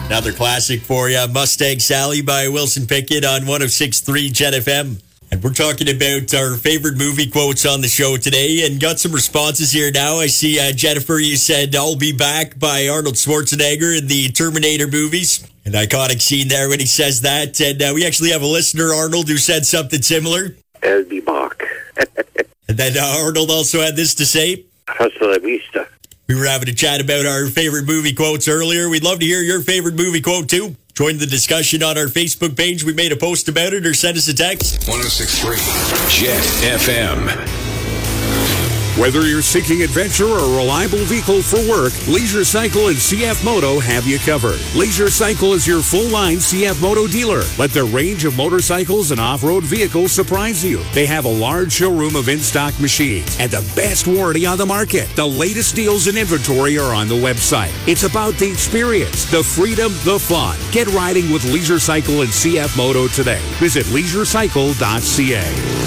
Another classic for you, Mustang Sally by Wilson Pickett on 106.3 Jet FM. And we're talking about our favorite movie quotes on the show today and got some responses here now. I see, Jennifer, you said, "I'll be back" by Arnold Schwarzenegger in the Terminator movies. An iconic scene there when he says that. And we actually have a listener, Arnold, who said something similar. I'll be back. And then Arnold also had this to say. Hasta la vista. We were having a chat about our favorite movie quotes earlier. We'd love to hear your favorite movie quote, too. Join the discussion on our Facebook page. We made a post about it, or send us a text. 106.3 Jet FM. Whether you're seeking adventure or a reliable vehicle for work, Leisure Cycle and CF Moto have you covered. Leisure Cycle is your full-line CF Moto dealer. Let their range of motorcycles and off-road vehicles surprise you. They have a large showroom of in-stock machines and the best warranty on the market. The latest deals and inventory are on the website. It's about the experience, the freedom, the fun. Get riding with Leisure Cycle and CF Moto today. Visit leisurecycle.ca.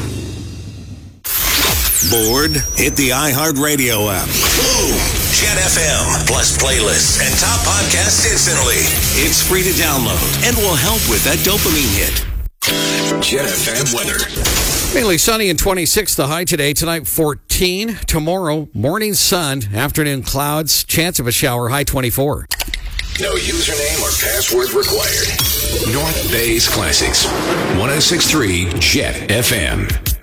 Bored? Hit the iHeartRadio app. Boom! Jet FM, plus playlists and top podcasts instantly. It's free to download and will help with that dopamine hit. Jet FM weather. Mainly sunny and 26 the high today. Tonight 14. Tomorrow morning sun, afternoon clouds, chance of a shower, high 24. No username or password required. North Bay's Classics. 106.3 Jet FM.